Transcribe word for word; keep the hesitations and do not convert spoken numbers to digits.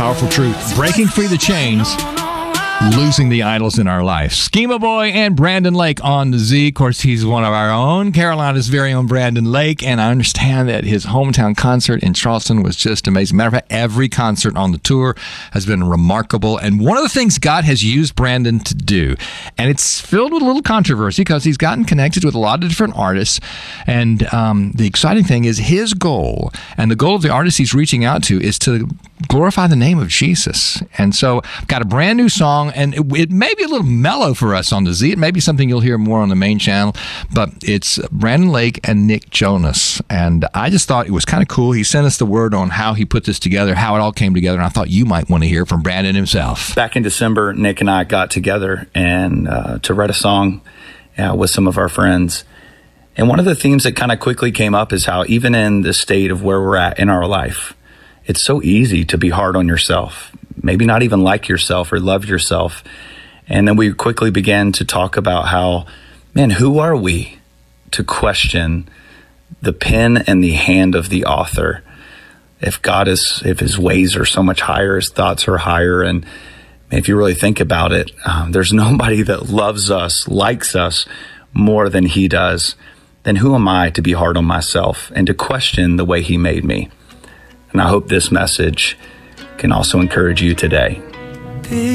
Powerful truth. Breaking free the chains. Losing the idols in our life. Schema Boy and Brandon Lake on the Z. Of course, he's one of our own, Carolina's very own Brandon Lake, and I understand that his hometown concert in Charleston was just amazing. Matter of fact, every concert on the tour has been remarkable, and one of the things God has used Brandon to do, and it's filled with a little controversy because he's gotten connected with a lot of different artists, and um, the exciting thing is his goal, and the goal of the artist he's reaching out to, is to glorify the name of Jesus. And so I've got a brand new song, and it, it may be a little mellow for us on the Z. It may be something you'll hear more on the main channel, but it's Brandon Lake and Nick Jonas. And I just thought it was kind of cool. He sent us the word on how he put this together, how it all came together, and I thought you might want to hear from Brandon himself. Back in December, Nick and I got together and uh, to write a song uh, with some of our friends. And one of the themes that kind of quickly came up is how even in the state of where we're at in our life, it's so easy to be hard on yourself, maybe not even like yourself or love yourself. And then we quickly began to talk about how, man, who are we to question the pen and the hand of the author? If God is, if his ways are so much higher, his thoughts are higher. And if you really think about it, um, there's nobody that loves us, likes us more than he does. Then who am I to be hard on myself and to question the way he made me? And I hope this message can also encourage you today.